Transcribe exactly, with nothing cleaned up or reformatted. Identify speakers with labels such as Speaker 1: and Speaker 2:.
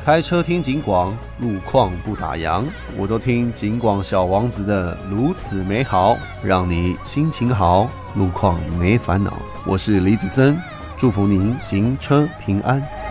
Speaker 1: 开车听警广，路况不打烊，我都听警广小王子的如此美好，让你心情好，路况没烦恼。我是李子森，祝福您行车平安。